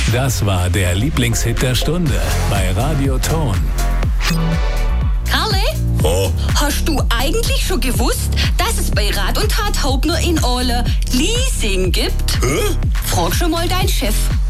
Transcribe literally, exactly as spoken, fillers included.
Das war der Lieblingshit der Stunde bei Radio Ton. Karle? Oh. Hast du eigentlich schon gewusst, dass es bei Rat und Tat Hauptner in Ole Leasing gibt? Hä? Frag schon mal deinen Chef.